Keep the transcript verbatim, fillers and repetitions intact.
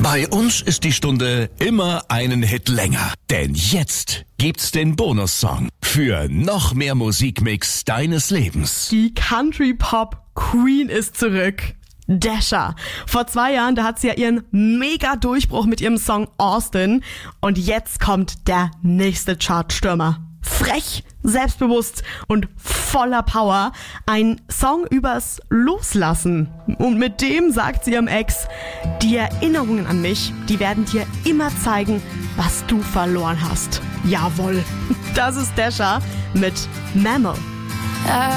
Bei uns ist die Stunde immer einen Hit länger. Denn jetzt gibt's den Bonussong für noch mehr Musikmix deines Lebens. Die Country-Pop-Queen ist zurück. Dasha. Vor zwei Jahren, da hat sie ja ihren Mega-Durchbruch mit ihrem Song Austin. Und jetzt kommt der nächste Chartstürmer. Frech, selbstbewusst und voller Power. Ein Song übers Loslassen. Und mit dem sagt sie ihrem Ex, die Erinnerungen an mich, die werden dir immer zeigen, was du verloren hast. Jawohl. Das ist Dasha mit Mammal.